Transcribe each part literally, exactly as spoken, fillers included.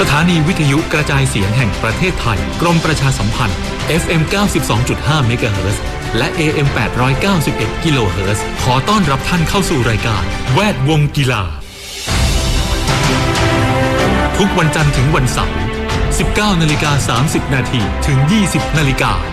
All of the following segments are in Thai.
สถานีวิทยุกระจายเสียงแห่งประเทศไทยกรมประชาสัมพันธ์ เอฟ เอ็ม เก้าสิบสองจุดห้า เมกะเฮิรตซ์ และ เอ เอ็ม แปดร้อยเก้าสิบเอ็ด กิโลเฮิรตซ์ ขอต้อนรับท่านเข้าสู่รายการแวดวงกีฬาทุกวันจันทร์ถึงวันเสาร์ สิบเก้านาฬิกาสามสิบนาที ถึง ยี่สิบนาฬิกา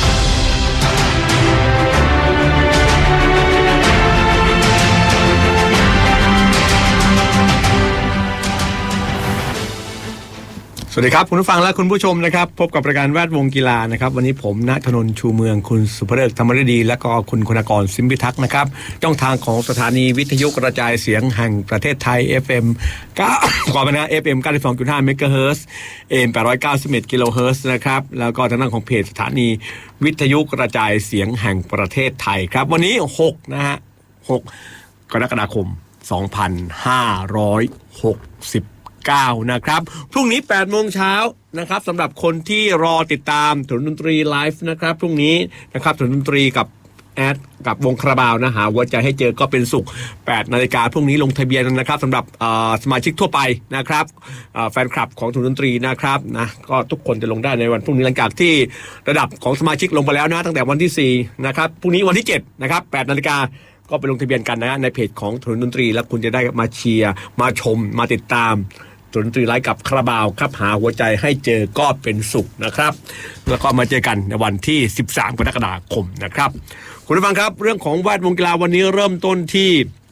สวัสดีครับคุณผู้ฟังและคุณผู้ชมนะครับพบกับรายการแวดวงกีฬานะครับวันนี้ผมณธนนท์ชูเมืองคุณสุภฤกษ์ธรรมฤดีและก็คุณคุณากรสิมพิทักษ์นะครับช่องทางของสถานีวิทยุกระจายเสียงแห่งประเทศไทย เอฟ เอ็ม เก้า ขอไปนะ เอฟ เอ็ม เก้าสิบสองจุดห้า เมกะเฮิรตซ์ เอ เอ็ม แปดร้อยเก้าสิบเอ็ด กิโลเฮิรตซ์นะครับแล้วก็ทางด้านของเพจสถานีวิทยุกระจายเสียงแห่งประเทศไทยครับวันนี้หกนะฮะหกกรกฎาคมสองพันห้าร้อยหกสิบเก้านะครับพรุ่งนี้ แปดโมงเช้านะครับสำหรับคนที่รอติดตามถนนดนตรีไลฟ์นะครับพรุ่งนี้นะครับถนนดนตรีกับแอดกับวงคาราบาวนะหาหัวใจให้เจอก็เป็นสุข แปดนาฬิกาพรุ่งนี้ลงทะเบียนนะครับสำหรับสมาชิกทั่วไปนะครับแฟนคลับของถนนดนตรีนะครับนะก็ทุกคนจะลงได้ในวันพรุ่งนี้หลังจากที่ระดับของสมาชิกลงไปแล้วนะตั้งแต่วันที่สี่นะครับพรุ่งนี้วันที่เจ็ดนะครับแปดนาฬิกาก็ไปลงทะเบียนกันนะในเพจของถนนดนตรีแล้วคุณจะได้มาเชียร์มาชมมาติดตามถนนดนตรีไลฟ์กับคาราบาวครับหาหัวใจให้เจอก็เป็นสุขนะครับแล้วก็มาเจอกันในวันที่สิบสามกรกฎาคมนะครับคุณผู้ฟังครับเรื่องของแวดวงกีฬาวันนี้เริ่มต้นที่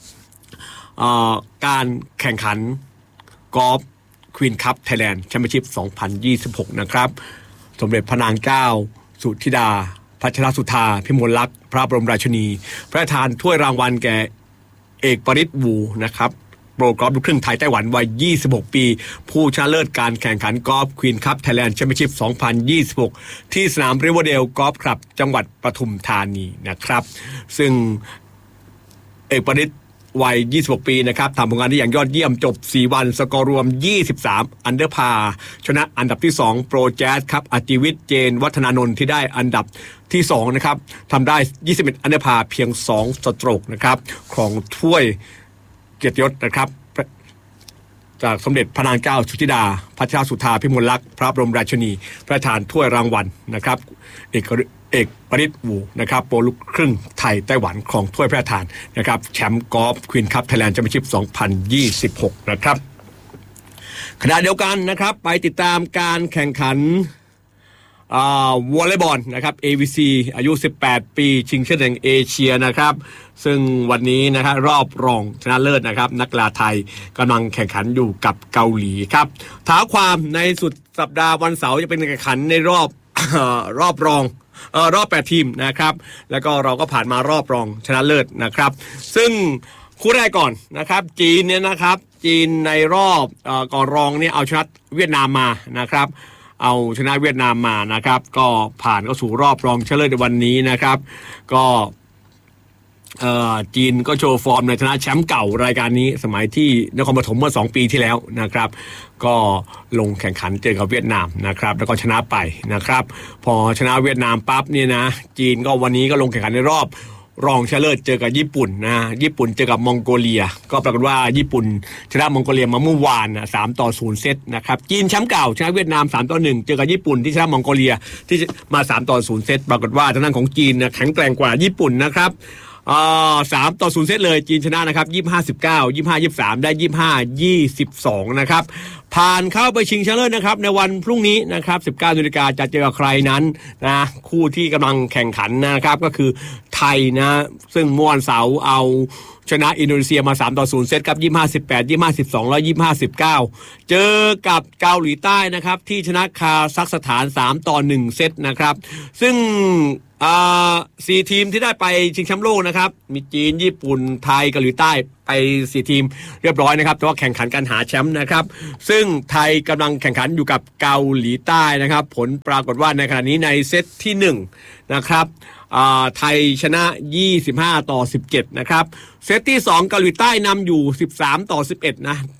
การแข่งขันกอล์ฟควีนคัพไทยแลนด์แชมเปี้ยนชิพสองพันยี่สิบหกนะครับสมเด็จพระนางเจ้าสุธิดาพัชรสุธาพิมลลักษณ์พระบรมราชินีพระราชทานถ้วยรางวัลแก่เอกปริศวูนะครับโปรกอล์ฟลูกครึ่งไทยไต้หวันวัยยี่สิบหกปีผู้ชนะเลิศการแข่งขันกอล์ฟควีนคัพไทยแลนด์แชมเปี้ยนชิพสองพันยี่สิบหกที่สนามริเวอร์เดลกอล์ฟคลับจังหวัดปทุมธานีนะครับซึ่งเอกปริศวัยยี่สิบหกปีนะครับทำผลงานได้อย่างยอดเยี่ยมจบสี่วันสกอร์รวมยี่สิบสามอันเดอร์พาร์ชนะอันดับที่สองโปรแจ๊สครับอจิวิทย์เจนวัฒนานนท์ที่ได้อันดับที่สองนะครับทำได้ยี่สิบเอ็ดอันเดอร์พาร์เพียงสองสโตรกนะครับของถ้วยเกียรติยศนะครับจากสมเด็จพระนางเจ้าสุธิดาพัชรสุธาพิมลลักษณ์พระบรมราชินีพระราชทานถ้วยรางวัลนะครับเอกเอกปริศวูนะครับโปรลูกครึ่งไทยไต้หวันของถ้วยพระราชทานนะครับแชมป์กอล์ฟควีนคัพไทยแลนด์แชมเปี้ยนชิพสองพันยี่สิบหกนะครับขณะเดียวกันนะครับไปติดตามการแข่งขันอ่าวอลเลย์บอลนะครับ เอ วี ซี อายุสิบแปดปีชิงแชมป์แห่งเอเชียนะครับซึ่งวันนี้นะครับรอบรองชนะเลิศนะครับนักกีฬาไทยกำลังแข่งขันอยู่กับเกาหลีครับท้าความในสุดสัปดาห์วันเสาร์จะเป็นการแข่งขันในรอบ รอบรองเอ่อรอบแปดทีมนะครับแล้วก็เราก็ผ่านมารอบรองชนะเลิศนะครับซึ่งคู่แรกก่อนนะครับจีนเนี่ยนะครับจีนในรอบเอ่อก่อนรองเนี่ยเอาชนะเวียดนามมานะครับเอาชนะเวียดนามมานะครับก็ผ่านเข้าสู่รอบรองชนะเลิศในวันนี้นะครับก็เอ่อจีนก็โชว์ฟอร์มในชนะแชมป์เก่ารายการนี้สมัยที่นครปฐมเมื่อสองปีที่แล้วนะครับก็ลงแข่งขันเจอกับเวียดนามนะครับแล้วก็ชนะไปนะครับพอชนะเวียดนามปั๊บเนี่ยนะจีนก็วันนี้ก็ลงแข่งขันในรอบรองชนะเลิศเจอกับญี่ปุ่นนะญี่ปุ่นเจอกับมองโกเลียก็ปรากฏว่าญี่ปุ่นชนะมองโกเลียมาเมื่อวานนะสามต่อศูนย์เซตนะครับจีนแชมป์เก่าชนะเวียดนามสามต่อหนึ่งเจอกับญี่ปุ่นที่ชนะมองโกเลียที่มาสามต่อศูนย์เซตปรากฏว่าทางด้านของจีนนะแข็งแกร่งกว่าญี่ปุ่นนะครับอ่าสามต่อศูนย์เซตเลยจีนชนะนะครับยี่สิบห้า สิบเก้า ยี่สิบห้า ยี่สิบสามได้ยี่สิบห้า ยี่สิบสองนะครับผ่านเข้าไปชิงชนะเลิศนะครับในวันพรุ่งนี้นะครับสิบเก้านาฬิกาจะเจอกับใครนั้นนะคู่ที่กำลังแข่งขันนะครับก็คือไทยนะซึ่งเมื่อวันเสาร์เอาชนะอินโดนีเซียมาสามต่อศูนย์เซตครับยี่สิบห้า สิบแปด ยี่สิบห้า สิบสองแล้วยี่สิบห้า สิบเก้าเจอกับเกาหลีใต้นะครับที่ชนะคาซัคสถานสามต่อหนึ่งเซตนะครับซึ่งอ่าสี่ทีมที่ได้ไปชิงแชมป์โลกนะครับมีจีนญี่ปุ่นไทยเกาหลีใต้ไปสี่ทีมเรียบร้อยนะครับแต่ว่าแข่งขันกันหาแชมป์นะครับซึ่งไทยกำลังแข่งขันอยู่กับเกาหลีใต้นะครับผลปรากฏว่าในขณะนี้ในเซตที่หนึ่งนะครับอ่าไทยชนะยี่สิบห้าต่อสิบเจ็ดนะครับเซตที่สองเกาหลีใต้นำอยู่สิบสามต่อสิบเอ็ดนะ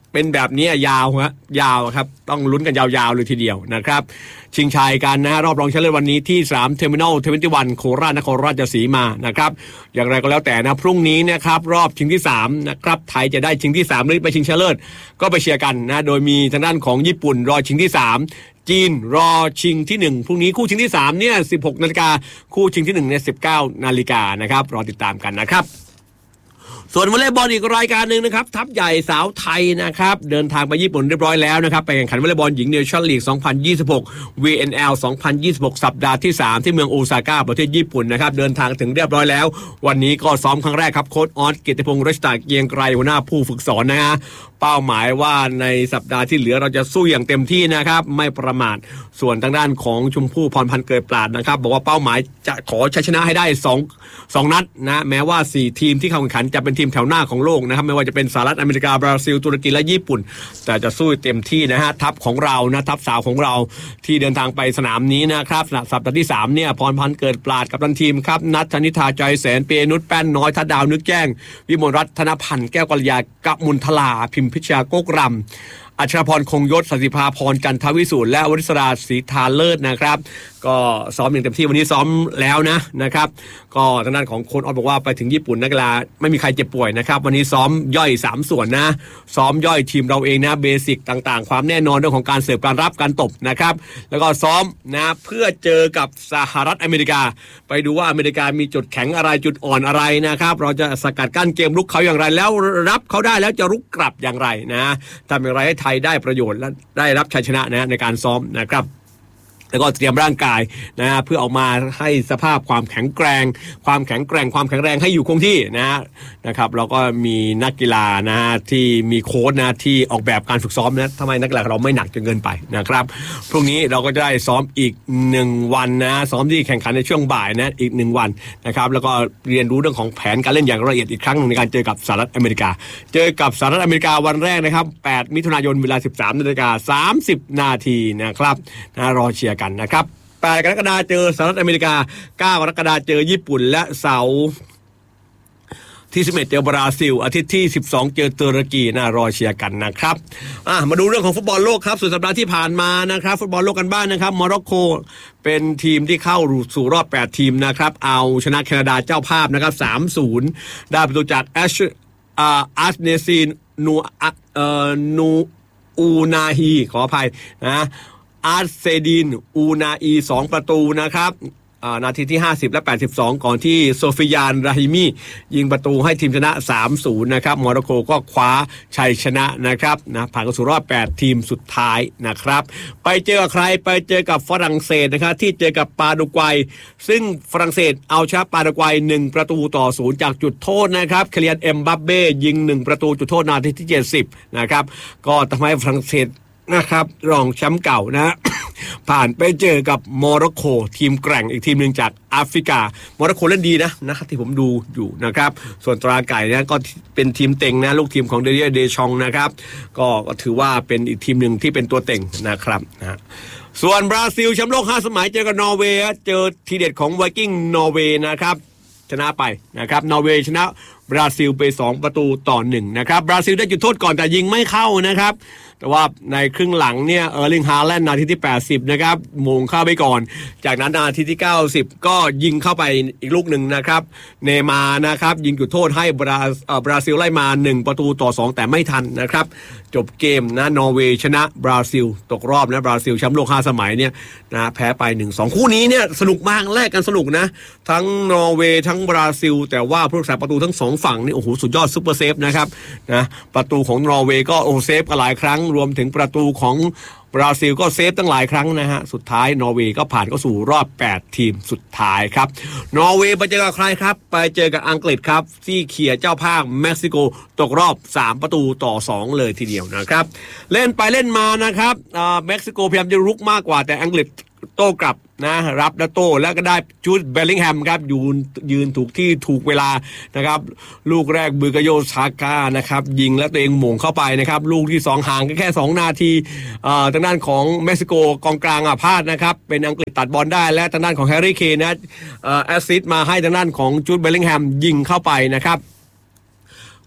เป็นแบบนี้ยาวฮะยาวครับต้องลุ้นกันยาวๆเลยทีเดียวนะครับชิงชัยกันนะรอบรองชนะเลิศวันนี้ที่สนามเทอร์มินอลยี่สิบเอ็ดโคราชนครราชสีมานะครับอย่างไรก็แล้วแต่นะพรุ่งนี้นะครับรอบชิงที่สามนะครับไทยจะได้ชิงที่สามหรือไปชิงชนะเลิศก็ไปเชียร์กันนะโดยมีทางด้านของญี่ปุ่นรอชิงที่สามจีนรอชิงที่หนึ่งพรุ่งนี้คู่ชิงที่สามเนี่ยสิบหกนาฬิกาคู่ชิงที่หนึ่งเนี่ยสิบเก้านาฬิกานะครับรอติดตามกันนะครับส่วนวอลเลย์บอลอีกรายการหนึ่งนะครับทัพใหญ่สาวไทยนะครับเดินทางไปญี่ปุ่นเรียบร้อยแล้วนะครับไปแข่งขันวอลเลย์บอลหญิงเนชั่นลีกสองพันยี่สิบหก วี เอ็น แอล สองพันยี่สิบหกสัปดาห์ที่สามที่เมืองโอซาก้าประเทศญี่ปุ่นนะครับเดินทางถึงเรียบร้อยแล้ววันนี้ก็ซ้อมครั้งแรกครับโค้ชออสเกียรติพงษ์รัชตาเกียงไกรหัวหน้าผู้ฝึกสอนนะฮะเป้าหมายว่าในสัปดาห์ที่เหลือเราจะสู้อย่างเต็มที่นะครับไม่ประมาทส่วนทางด้านของชมพู่พรพันธ์เกิดปราดนะครับบอกว่าเป้าหมายจะขอชัยชนะให้ได้สอง สองนัดนะแม้ว่าสี่ทีมที่เข้าแข่งขันจะเป็นทีมแถวหน้าของโลกนะครับไม่ว่าจะเป็นสหรัฐอเมริกาบราซิลตุรกีและญี่ปุ่นแต่จะสู้เต็มที่นะฮะทัพของเรานะทัพสาวของเราที่เดินทางไปสนามนี้นะครับสัปดาห์ที่สามเนี่ยพรพันธ์เกิดปราดกับทัพทีมครับนัทธนิธาใจแสนเปียนุชแป้นน้อยทัดดาวนึกแจ้งวิมลรัตน์ธนพันธ์แก้วกัลยากะมุนทลาพิมพิชยาโกกรำอัชรพรคงยศสศิภาพรจันทวิสูรและวริศราศรีทาเลิศนะครับก็ซ้อมอย่างเต็มที่วันนี้ซ้อมแล้วนะนะครับก็ทางด้านของโค้ชออสบอกว่าไปถึงญี่ปุ่นนักกีฬาไม่มีใครเจ็บป่วยนะครับวันนี้ซ้อมย่อยสามส่วนนะซ้อมย่อยทีมเราเองนะเบสิกต่างๆความแน่นอนเรื่องของการเสิร์ฟการรับการตบนะครับแล้วก็ซ้อมนะเพื่อเจอกับสหรัฐอเมริกาไปดูว่าอเมริกามีจุดแข็งอะไรจุดอ่อนอะไรนะครับเราจะสกัดกั้นเกมรุกเขาอย่างไรแล้วรับเขาได้แล้วจะรุกกลับอย่างไรนะทำอย่างไรให้ไทยได้ประโยชน์และได้รับชัยชนะนะในการซ้อมนะครับแล้วก็เตรียมร่างกายนะเพื่อออกมาให้สภาพความแข็งแกร่งความแข็งแกร่งความแข็งแรงให้อยู่คงที่นะนะครับเราก็มีนักกีฬานะที่มีโค้ชนะที่ออกแบบการฝึกซ้อมนะทำไมนักกีฬาเราไม่หนักจนเกินไปนะครับพรุ่งนี้เราก็จะได้ซ้อมอีกหนึ่งวันนะซ้อมที่แข่งขันในช่วงบ่ายนะอีกหนึ่งวันนะครับแล้วก็เรียนรู้เรื่องของแผนการเล่นอย่างละเอียดอีกครั้งนึงในการเจอกับสหรัฐอเมริกาเจอกับสหรัฐอเมริกาวันแรกนะครับแปดมิถุนายนเวลา สิบสามนาฬิกาสามสิบนาทีนะครับนะรอเชียร์กันนะครับแปดกรกฎาคมเจอสหรัฐอเมริกาเก้ากรกฎาคมเจอญี่ปุ่นและเสาร์ที่สิบเอ็ดเจอบราซิลอาทิตย์ที่สิบสองเจอตุรกีน่ารอเชียร์กันนะครับอ่ะมาดูเรื่องของฟุตบอลโลกครับสุดสัปดาห์ที่ผ่านมานะครับฟุตบอลโลกกันบ้าง นะครับโมร็อกโกเป็นทีมที่เข้าสู่รอบแปดทีมนะครับเอาชนะแคนาดาเจ้าภาพนะครับ สามศูนย์ ได้ประตูจากแอชอ่าอาร์เนซีนนูเอ่อนูอูนาฮีขออภัยนะอาร์เซดินอูนาอีสองประตูนะครับนาทีที่ห้าสิบและแปดสิบสองก่อนที่โซฟิยานราฮิมียิงประตูให้ทีมชนะ สามศูนย์ นะครับโมร็อกโกก็คว้าชัยชนะนะครับนะผ่านเข้าสู่รอบแปดทีมสุดท้ายนะครับไปเจอกับใครไปเจอกับฝรั่งเศสนะครับที่เจอกับปารากัยซึ่งฝรั่งเศสเอาชนะปารากัยหนึ่งประตูต่อศูนย์จากจุดโทษนะครับเคลียนเอ็มบัปเบ้ยิงหนึ่งประตูจุดโทษนาทีที่เจ็ดสิบนะครับก็ทำให้ฝรั่งเศสนะครับรองแชมป์เก่านะ ผ่านไปเจอกับโมร็อกโกทีมแกร่งอีกทีมหนึ่งจากแอฟริกาโมร็อกโกเล่นดีนะนะครับที่ผมดูอยู่นะครับส่วนตราไก่เนี่ยก็เป็นทีมเต็งนะลูกทีมของเดเรียเดชองนะครับก็ถือว่าเป็นอีกทีมหนึ่งที่เป็นตัวเต็งนะครับนะส่วนบราซิลแชมป์โลกห้าสมัยเจอกับนอร์เวย์เจอทีเด็ดของไวกิ้งนอร์เวย์นะครับชนะไปนะครับนอร์เวย์ชนะบราซิลไปสองประตูต่อหนึ่งนะครับบราซิลได้จุดโทษก่อนแต่ยิงไม่เข้านะครับแต่ว่าในครึ่งหลังเนี่ยเออร์ลิงฮาแลนด์นาทีที่แปดสิบนะครับโมงเข้าไปก่อนจากนั้นนาทีที่เก้าสิบก็ยิงเข้าไปอีกลูกหนึ่งนะครับเนมานะครับยิงจุดโทษให้บราเอ่อบราซิลไล่มาหนึ่งประตูต่อสองแต่ไม่ทันนะครับจบเกมนะนอร์เวย์ชนะบราซิลตกรอบนะบราซิลแชมป์โลกห้าสมัยเนี่ยนะแพ้ไป หนึ่งสอง คู่นี้เนี่ยสนุกมากแลกกันสนุกนะทั้งนอร์เวย์ทั้งบราซิลแต่ว่าผู้รักษาประตูทั้งสองฝั่งนี่โอ้โหสุดยอดซุปเปอร์เซฟนะครับนะประตูของนอร์เวย์ก็โอ้เซฟกันหลายครั้งรวมถึงประตูของบราซิลก็เซฟตั้งหลายครั้งนะฮะสุดท้ายนอร์เวย์ก็ผ่านเข้าสู่รอบแปดทีมสุดท้ายครับนอร์เวย์ไปเจอกับใครครับไปเจอกับอังกฤษครับที่เขี่ยเจ้าภาพเม็กซิโกตกรอบสามประตูต่อสองเลยทีเดียวนะครับเล่นไปเล่นมานะครับอ่าเม็กซิโกพยายามจะรุกมากกว่าแต่อังกฤษโต้กลับนะรับแล้วโต้แล้วก็ได้จูดเบลลิงแฮมครับยืนยืนถูกที่ถูกเวลานะครับลูกแรกบือกาโยซาก้านะครับยิงแล้วตัวเองหม่งเข้าไปนะครับลูกที่สองห่างกันแค่สองนาทีอ่าทางด้านของเม็กซิโกกองกลางอ่ะพลาดนะครับเป็นอังกฤษตัดบอลได้และทางด้านของแฮร์รี่เคนนะเอ่อแอสซิสต์มาให้ทางด้านของจูดเบลลิงแฮมยิงเข้าไปนะครับ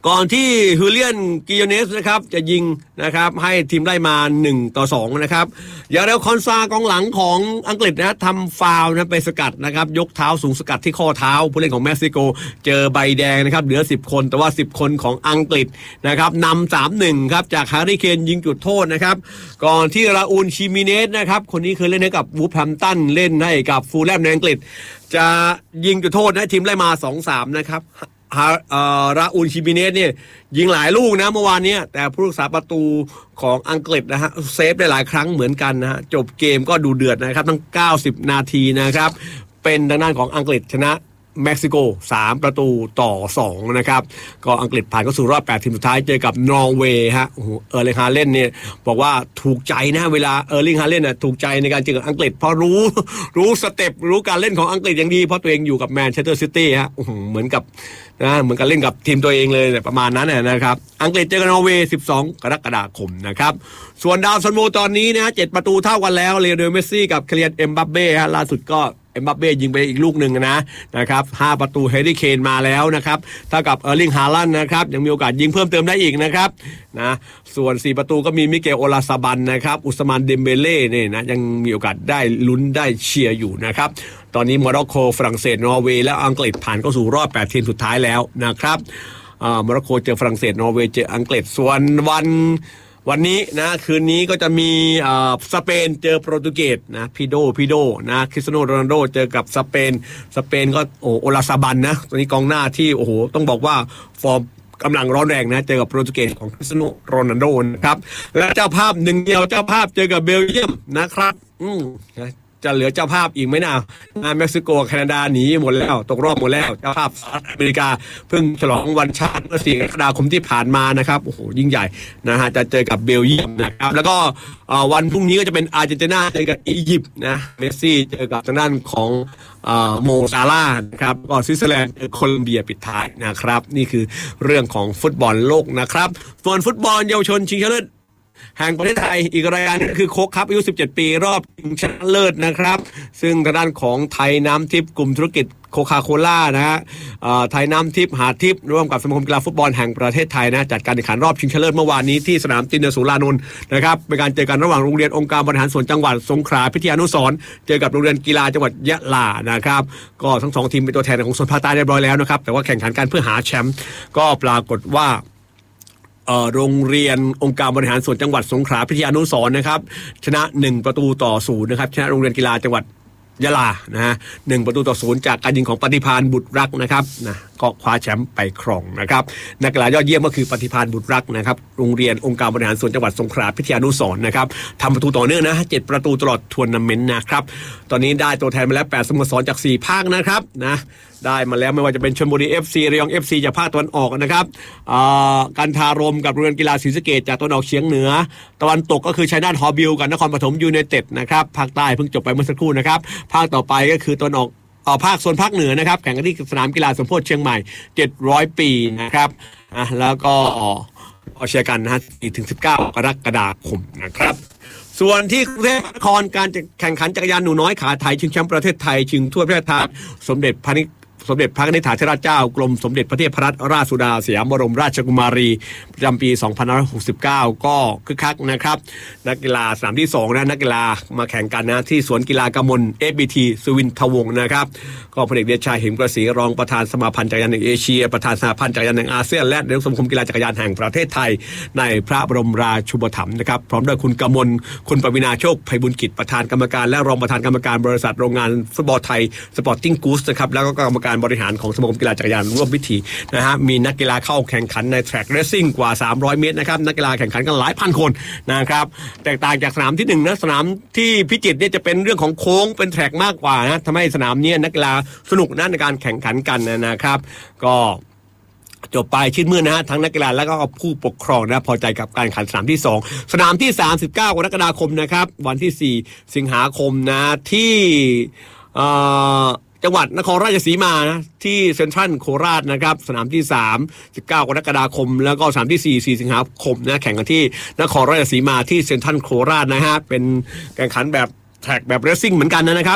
ก่อนที่ฮูเลียนกิโยเนสนะครับจะยิงนะครับให้ทีมได้มาหนึ่งต่อสองนะครับอย่าเร็วคอนซากองหลังของอังกฤษนะทำฟาวล์นะไปสกัดนะครับยกเท้าสูงสกัดที่ข้อเท้าผู้เล่นของเม็กซิโกเจอใบแดงนะครับเหลือสิบคนแต่ว่าสิบคนของอังกฤษนะครับนำ สามหนึ่ง ครับจากแฮร์รี่เคนยิงจุดโทษนะครับก่อนที่ราอูลชิมิเนสนะครับคนนี้เคยเล่นให้กับวูฟแฮมป์ตันเล่นให้กับฟูลแลมในอังกฤษจะยิงจุดโทษนะทีมไล่มา สองสาม นะครับราอูลชิมิเนสเนี่ยยิงหลายลูกนะเมื่อวานนี้แต่ผู้รักษาประตูของอังกฤษนะฮะเซฟได้หลายครั้งเหมือนกันนะฮะจบเกมก็ดูเดือดนะครับทั้งเก้าสิบนาทีนะครับเป็นทางด้านของอังกฤษชนะเม็กซิโกสามประตูต่อสองนะครับก็อังกฤษผ่านเข้าสู่รอบแปดทีมสุดท้ายเจอกับนอร์เวย์ฮะโอ้โหเออร์ลิงฮาเลนเนี่ยบอกว่าถูกใจนะเวลาเออร์ลิงฮาเลนน่ะถูกใจในการเจอกับอังกฤษเพราะรู้รู้สเต็ปรู้การเล่นของอังกฤษอย่างดีเพราะตัวเองอยู่กับแมนเชสเตอร์ซิตี้ฮะโอ้โหเหมือนกับนะเหมือนกับเล่นกับทีมตัวเองเลยประมาณนั้นนะครับอังกฤษเจอกับนอร์เวย์สิบสองกรกฎาคมนะครับส่วนดาวซันโวตอนนี้นะเจ็ดประตูเท่ากันแล้วเลโอเนลเมสซี่กับเคลียร์เอ็มบัปเป้ฮะล่าสุดก็เอ็มบัปเป้ยิงไปอีกลูกหนึ่งนะนะครับห้าประตูแฮร์รี่เคนมาแล้วนะครับเท่ากับเออร์ลิงฮาลันด์นะครับยังมีโอกาสยิงเพิ่มเติมได้อีกนะครับนะส่วนสี่ประตูก็มีมิเกลโอลาซาบันนะครับอุสมานเดมเบเล่เนี่ยนะยังมีโอกาสได้ลุ้นได้เชียร์อยู่นะครับตอนนี้โมร็อกโกฝรั่งเศสนอร์เวย์และอังกฤษผ่านเข้าสู่รอบแปดทีมสุดท้ายแล้วนะครับอ่าโมร็อกโกเจอฝรั่งเศสนอร์เวย์เจออังกฤษส่วนวันวันนี้นะคืนนี้ก็จะมีอ่าสเปนเจอโปรตุเกสนะพิโดพิโดนะคริสเตียโนโรนัลโดเจอกับสเปนสเปนก็โอโอลาซาบันนะตัวนี้กองหน้าที่โอ้โหต้องบอกว่าฟอร์มกำลังร้อนแรงนะเจอกับโปรตุเกสของคริสเตียโนโรนัลโดนะครับและเจ้าภาพหนึ่งเดียวเจ้าภาพเจอกับเบลเยียมนะครับอืมจะเหลือเจ้าภาพอีกไหมนะเม็กซิโกแคนาดาหนีหมดแล้วตกรอบหมดแล้วเจ้าภาพสหรัฐอเมริกาเพิ่งฉลองวันชาติเมื่อสี่กรกฎาคมที่ผ่านมานะครับโอ้โหยิ่งใหญ่นะฮะจะเจอกับเบลเยียมนะครับแล้วก็วันพรุ่งนี้ก็จะเป็นอาร์เจนตินาเจอกับอียิปต์นะเมสซี่เจอกับทางด้านของโมซาลาห์นะครับก็สวิตเซอร์แลนด์โคลอมเบียปิดท้ายนะครับนี่คือเรื่องของฟุตบอลโลกนะครับส่วนฟุตบอลเยาวชนชิงชนะเลิศแห่งประเทศไทยอีกรายการนึงคือโค้กคัพอายุสิบเจ็ดปีรอบชิงชนะเลิศนะครับซึ่งทางด้านของไทยน้ำทิพย์กลุ่มธุรกิจโคคาโคล่านะฮะไทยน้ำทิพย์หาทิพย์ร่วมกับสมาคมกีฬาฟุตบอลแห่งประเทศไทยนะจัดการแข่งขันรอบชิงชนะเลิศเมื่อวานนี้ที่สนามตินสุรานนท์นะครับเป็นการเจอกันระหว่างโรงเรียนองค์การบริหารส่วนจังหวัดสงขลาพิทยานุสรณ์เจอกับโรงเรียนกีฬาจังหวัดยะลานะครับก็ทั้งสองทีมเป็นตัวแทนของโซนภาคใต้เรียบร้อยแล้วนะครับแต่ว่าแข่งขันกันเพื่อหาแชมป์ก็ปรากฏว่าโรงเรียนองค์การบริหารส่วนจังหวัดสงขลาพิทยานุสรณ์นะครับชนะหนึ่งประตูต่อศูนย์นะครับชนะโรงเรียนกีฬาจังหวัดยะลานะฮะหนึ่งประตูต่อศูนย์จากการยิงของปฏิภาณบุตรรักนะครับนะก็คว้าแชมป์ไปครองนะครับนักกีฬายอดเยี่ยมก็คือปฏิภาณบุตรรักนะครับโรงเรียนองค์การบริหารส่วนจังหวัดสงขลาพิทยานุสรณ์นะครับทำประตูต่อเนื่องนะเจ็ดประตูตลอดทัวร์นาเมนต์นะครับตอนนี้ได้ตัวแทนมาแล้วแปดสโมสรจากสี่ภาคนะครับนะได้มาแล้วไม่ว่าจะเป็นชลบุรี เอฟ ซี ระยอง เอฟ ซี จากภาคตะวันออกนะครับกันทารมกับโรงเรียนกีฬาศรีสะเกษจากตะวันออกเฉียงเหนือตะวันตกก็คือชัยนาทฮอบิลกับนครปฐมยูไนเต็ดนะครับภาคใต้เพิ่งจบไปเมื่อสักครู่นะครับภาคต่อไปก็คือตะวันออกเอาภาคโซนภาคเหนือนะครับแข่งกันที่สนามกีฬาสมโพธิเชียงใหม่เจ็ดร้อยปีนะครับอ่ะแล้วก็เอาเชียร์กันนะฮะสี่ถึงสิบเก้ากรกฎาคมนะครับส่วนที่กรุงเทพมหานครการแข่งขันจักรยานหนูน้อยขาไทยชิงแชมป์ประเทศไทยชิงทั่วประเทศไทยสมเด็จพระนิสมเด็จพระนิธิถาธิราชเจ้ากรมสมเด็จพระเทพรัตนราชสุดาสยามบรมราชกุมารีประจำปีสองพันห้าร้อยหกสิบเก้าก็คึกคักนะครับนักกีฬาสนามที่สองนะนักกีฬามาแข่งกันนะที่สวนกีฬากมล เอฟ บี ที สุวินทวงศ์นะครับก็พลเอกเดชาหิมกระสีรองประธานสมาพันธ์จักรยานแห่งเอเชียประธานสหพันธ์จักรยานแห่งอาเซียนและนายกสมาคมกีฬาจักรยานแห่งประเทศไทยในพระบรมราชูปถัมภ์นะครับพร้อมด้วยคุณกมลคุณปวินาโชคไพบุญกิจประธานกรรมการและรองประธานกรรมการบริษัทโรงงานฟุตบอลไทยสปอร์ติ้งกู๊ดนะครับแล้วก็กรรมการบริหารของสมาคมกีฬาจักรยานร่วมพิธีนะฮะมีนักกีฬาเข้าแข่งขันในแทร็กเรซซิ่งกว่าสามร้อยเมตรนะครับนักกีฬาแข่งขันกันหลายพันคนนะครับแตกต่างจากสนามที่หนึ่งนะสนามที่พิจิตรเนี่ยจะเป็นเรื่องของโค้งเป็นแทร็กมากกว่านะทำให้สนามนี้นักกีฬาสนุกนะในการแข่งขันกันนะครับก็จบไปชื่นมื่นนะฮะทั้งนักกีฬาแล้วก็ผู้ปกครองนะพอใจกับการแข่งขันสนามที่สองสนามที่สามสิบเก้ากรกฎาคมนะครับวันที่สี่สิงหาคมนะที่จังหวัดนครราชสีมานะที่เซ็นทรัลโคราชนะครับสนามที่สาม สิบเก้ากรกฎาคมแล้วก็สนามที่สี่ สี่สิงหาคมนะแข่งกันที่นครราชสีมาที่เซ็นทรัลโคราชนะฮะเป็นการแข่งขันแบบแทร็กแบบเรซซิ่งเหมือนกันนะครับ